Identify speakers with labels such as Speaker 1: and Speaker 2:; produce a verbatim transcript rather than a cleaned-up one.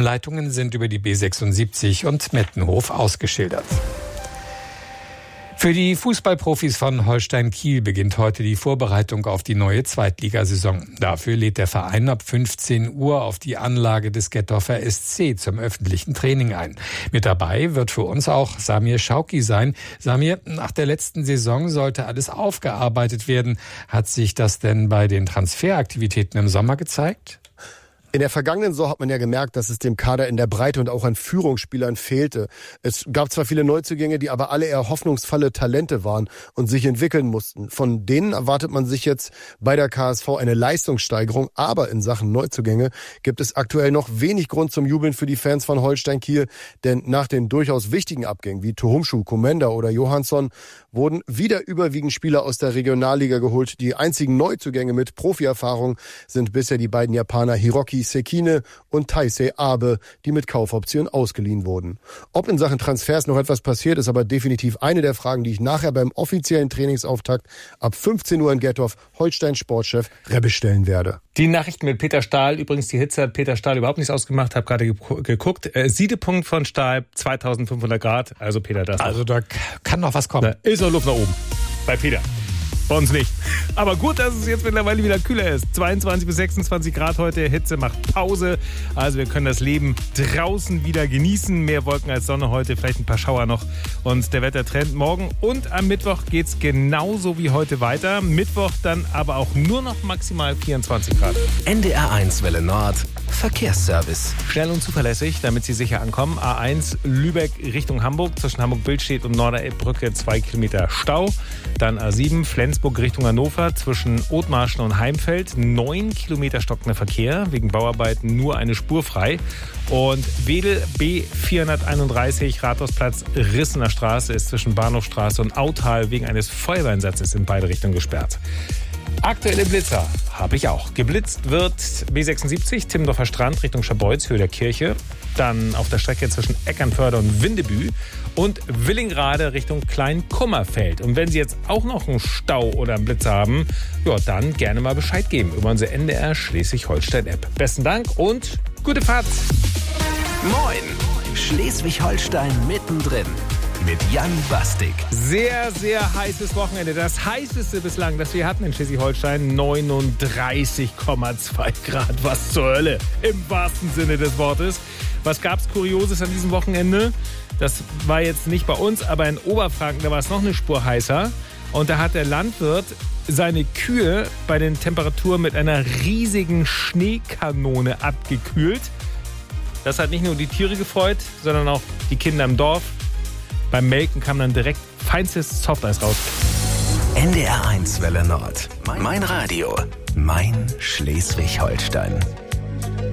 Speaker 1: Leitungen sind über die B sechsundsiebzig und Mettenhof ausgeschildert. Für die Fußballprofis von Holstein Kiel beginnt heute die Vorbereitung auf die neue Zweitligasaison. Dafür lädt der Verein ab fünfzehn Uhr auf die Anlage des Gettorfer S C zum öffentlichen Training ein. Mit dabei wird für uns auch Samir Schauki sein. Samir, nach der letzten Saison sollte alles aufgearbeitet werden. Hat sich das denn bei den Transferaktivitäten im Sommer gezeigt?
Speaker 2: In der vergangenen Saison hat man ja gemerkt, dass es dem Kader in der Breite und auch an Führungsspielern fehlte. Es gab zwar viele Neuzugänge, die aber alle eher hoffnungsvolle Talente waren und sich entwickeln mussten. Von denen erwartet man sich jetzt bei der K S V eine Leistungssteigerung. Aber in Sachen Neuzugänge gibt es aktuell noch wenig Grund zum Jubeln für die Fans von Holstein Kiel. Denn nach den durchaus wichtigen Abgängen wie Tohumschuh, Komenda oder Johansson wurden wieder überwiegend Spieler aus der Regionalliga geholt. Die einzigen Neuzugänge mit Profierfahrung sind bisher die beiden Japaner Hiroki Sekine und Taisei Abe, die mit Kaufoption ausgeliehen wurden. Ob in Sachen Transfers noch etwas passiert, ist aber definitiv eine der Fragen, die ich nachher beim offiziellen Trainingsauftakt ab fünfzehn Uhr in Gettorf Holstein Sportchef Rebbe stellen werde.
Speaker 3: Die Nachrichten mit Peter Stahl. Übrigens, die Hitze hat Peter Stahl überhaupt nichts ausgemacht. Habe gerade geguckt. Äh, Siedepunkt von Stahl zweitausendfünfhundert Grad. Also Peter, das.
Speaker 1: Also da kann noch was kommen.
Speaker 3: Da ist noch Luft nach oben. Bei Peter. Bei uns nicht. Aber gut, dass es jetzt mittlerweile wieder kühler ist. zweiundzwanzig bis sechsundzwanzig Grad heute. Hitze macht Pause. Also wir können das Leben draußen wieder genießen. Mehr Wolken als Sonne heute. Vielleicht ein paar Schauer noch. Und der Wettertrend morgen und am Mittwoch geht's genauso wie heute weiter. Mittwoch dann aber auch nur noch maximal vierundzwanzig Grad.
Speaker 4: N D R eins Welle Nord. Verkehrsservice.
Speaker 3: Schnell und zuverlässig, damit Sie sicher ankommen. A eins Lübeck Richtung Hamburg. Zwischen Hamburg-Billstedt und Norderelbbrücke zwei Kilometer Stau. Dann A sieben Flensburg Richtung Hannover. Zwischen Othmarschen und Heimfeld neun Kilometer stockender Verkehr. Wegen Bauarbeiten nur eine Spur frei. Und Wedel B vierhunderteinunddreißig Rathausplatz Rissener Straße ist zwischen Bahnhofstraße und Autal wegen eines Feuerwehreinsatzes in beide Richtungen gesperrt. Aktuelle Blitzer habe ich auch. Geblitzt wird B sechsundsiebzig, Timmendorfer Strand Richtung Scharbeutz, Höhe der Kirche. Dann auf der Strecke zwischen Eckernförde und Windebü. Und Willingrade Richtung Kleinkummerfeld. Und wenn Sie jetzt auch noch einen Stau oder einen Blitzer haben, ja, dann gerne mal Bescheid geben über unsere N D R Schleswig-Holstein-App. Besten Dank und gute Fahrt.
Speaker 4: Moin, Schleswig-Holstein mittendrin. Mit Jan Bastik.
Speaker 3: Sehr, sehr heißes Wochenende. Das heißeste bislang, das wir hatten in Schleswig-Holstein. neununddreißig Komma zwei Grad. Was zur Hölle. Im wahrsten Sinne des Wortes. Was gab's Kurioses an diesem Wochenende? Das war jetzt nicht bei uns, aber in Oberfranken, da war es noch eine Spur heißer. Und da hat der Landwirt seine Kühe bei den Temperaturen mit einer riesigen Schneekanone abgekühlt. Das hat nicht nur die Tiere gefreut, sondern auch die Kinder im Dorf. Beim Melken kam dann direkt feinstes Softeis raus.
Speaker 4: N D R eins Welle Nord. Mein Radio. Mein Schleswig-Holstein.